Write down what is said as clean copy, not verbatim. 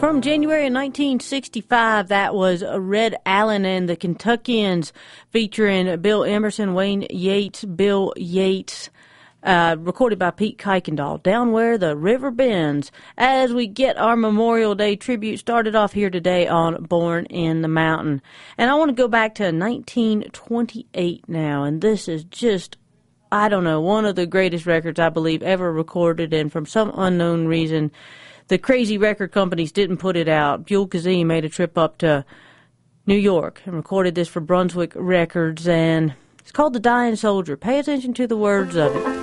From January of 1965, that was Red Allen and the Kentuckians, featuring Bill Emerson, Wayne Yates, Bill Yates, recorded by Pete Kuykendall, Down Where the River Bends, as we get our Memorial Day tribute started off here today on Born in the Mountain. And I want to go back to 1928 now, and this is just, I don't know, one of the greatest records I believe ever recorded, and from some unknown reason, the crazy record companies didn't put it out. Buell Kazee made a trip up to New York and recorded this for Brunswick Records, and it's called The Dying Soldier. Pay attention to the words of it.